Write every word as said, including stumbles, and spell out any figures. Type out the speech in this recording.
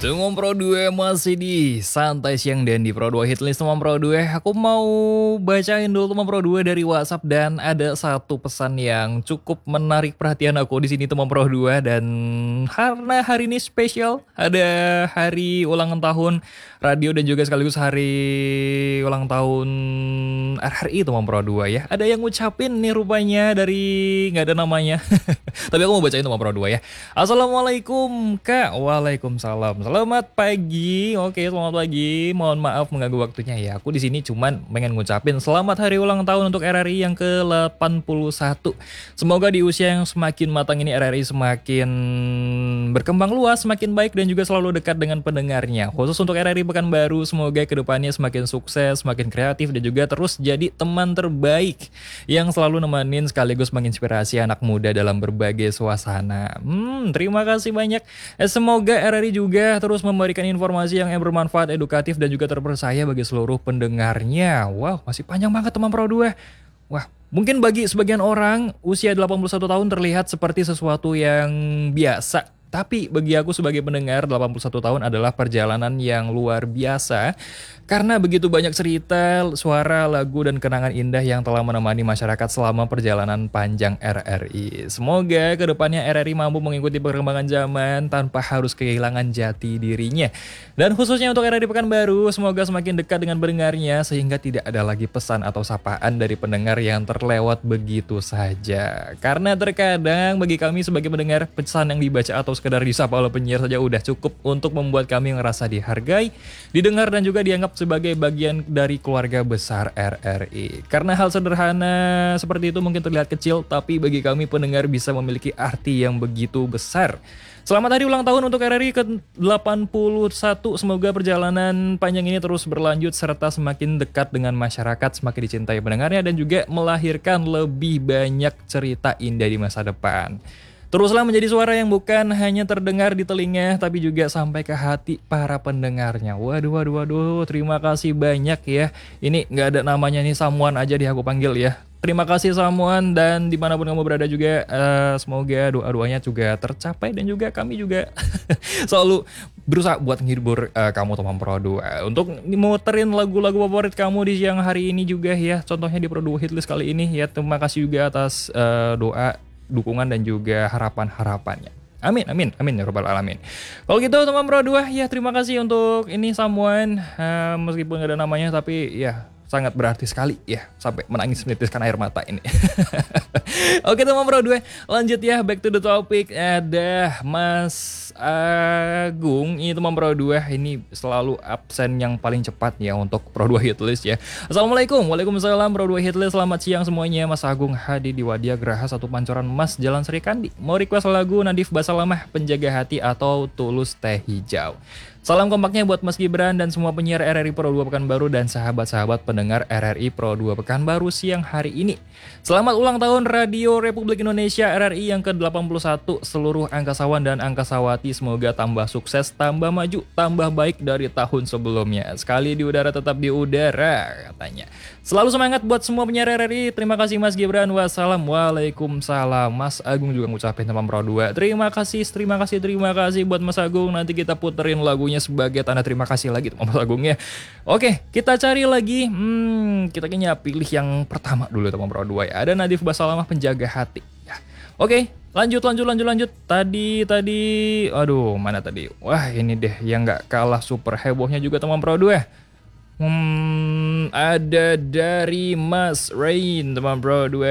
Tunggu Pro dua masih di Santai Siang dan di Pro dua Hitlist teman Pro dua. Aku mau bacain dulu teman Pro dua dari WhatsApp dan ada satu pesan yang cukup menarik perhatian aku di sini teman Pro dua, dan karena hari ini spesial, ada hari ulang tahun radio dan juga sekaligus hari ulang tahun R R I teman Pro dua ya. Ada yang ngucapin nih rupanya dari nggak ada namanya. Tapi aku mau bacain teman Pro dua ya. Assalamualaikum Kak. Waalaikumsalam. Selamat pagi. Oke, selamat pagi. Mohon maaf mengganggu waktunya ya. Aku di sini cuman pengen ngucapin selamat hari ulang tahun untuk R R I yang ke delapan puluh satu. Semoga di usia yang semakin matang ini R R I semakin berkembang luas, semakin baik dan juga selalu dekat dengan pendengarnya. Khusus untuk R R I Pekanbaru, semoga kedepannya semakin sukses, semakin kreatif dan juga terus jadi teman terbaik yang selalu nemenin sekaligus menginspirasi anak muda dalam berbagai suasana. Hmm, terima kasih banyak. Eh, semoga R R I juga terus memberikan informasi yang bermanfaat, edukatif dan juga terpercaya bagi seluruh pendengarnya. Wow, masih panjang banget teman Pro dua. Wah, mungkin bagi sebagian orang usia delapan puluh satu tahun terlihat seperti sesuatu yang biasa. Tapi bagi aku sebagai pendengar, delapan puluh satu tahun adalah perjalanan yang luar biasa. Karena begitu banyak cerita, suara, lagu, dan kenangan indah yang telah menemani masyarakat selama perjalanan panjang R R I. Semoga kedepannya R R I mampu mengikuti perkembangan zaman tanpa harus kehilangan jati dirinya. Dan khususnya untuk R R I Pekanbaru, semoga semakin dekat dengan pendengarnya sehingga tidak ada lagi pesan atau sapaan dari pendengar yang terlewat begitu saja. Karena terkadang bagi kami sebagai pendengar, pesan yang dibaca atau sekedar disapa oleh penyiar saja udah cukup untuk membuat kami ngerasa dihargai, didengar dan juga dianggap sebagai bagian dari keluarga besar R R I. Karena hal sederhana seperti itu mungkin terlihat kecil, tapi bagi kami pendengar bisa memiliki arti yang begitu besar. Selamat hari ulang tahun untuk R R I ke delapan puluh satu. Semoga perjalanan panjang ini terus berlanjut serta semakin dekat dengan masyarakat, semakin dicintai pendengarnya dan juga melahirkan lebih banyak cerita indah di masa depan. Teruslah menjadi suara yang bukan hanya terdengar di telinga, tapi juga sampai ke hati para pendengarnya. Waduh, waduh, waduh, terima kasih banyak ya. Ini nggak ada namanya nih, Samuan aja deh aku panggil ya. Terima kasih Samuan, dan dimanapun kamu berada juga, uh, semoga doa-doanya juga tercapai dan juga kami juga selalu berusaha buat menghibur uh, kamu teman Pro dua. Untuk muterin lagu-lagu favorit kamu di siang hari ini juga ya, contohnya di Pro dua Hitlist kali ini ya. Terima kasih juga atas uh, doa, dukungan dan juga harapan-harapannya. Amin, amin, amin ya rabbal alamin. Kalau gitu teman Pro dua ya, terima kasih untuk ini Samuan, uh, meskipun gak ada namanya tapi ya sangat berarti sekali ya, sampai menangis menitiskan air mata ini. Oke teman Pro dua, lanjut ya, back to the topic. Ada Mas Agung, ini teman Pro dua, ini selalu absen yang paling cepat ya untuk Pro dua Hitlist ya. Assalamualaikum. Waalaikumsalam Pro dua Hitlist, selamat siang semuanya. Mas Agung Hadi di Wadia Graha satu Pancoran Mas, Jalan Sri Kandi. Mau request lagu Nadif Basalamah, Penjaga Hati atau Tulus Teh Hijau. Salam kompaknya buat Mas Gibran dan semua penyiar R R I Pro dua Pekanbaru dan sahabat-sahabat pendengar R R I Pro dua Pekanbaru siang hari ini. Selamat ulang tahun Radio Republik Indonesia R R I yang ke delapan puluh satu. Seluruh angkasawan dan angkasawati semoga tambah sukses, tambah maju, tambah baik dari tahun sebelumnya. Sekali di udara tetap di udara katanya. Selalu semangat buat semua penyiar R R I. Terima kasih Mas Gibran. Wassalam. Waalaikumsalam. Mas Agung juga ngucapin teman Pro dua. Terima kasih, terima kasih, terima kasih buat Mas Agung. Nanti kita puterin lagunya sebagai tanda terima kasih lagi teman Mas Agung ya. Oke, kita cari lagi. Hmm, kita kayaknya pilih yang pertama dulu teman Pro dua ya. Ada Nadif Basalamah, Penjaga Hati. Ya. Oke, lanjut, lanjut, lanjut, lanjut. Tadi, tadi, aduh, mana tadi? Wah, ini deh yang nggak kalah super hebohnya juga teman Pro dua. Hmm, ada dari Mas Rain teman Pro dua.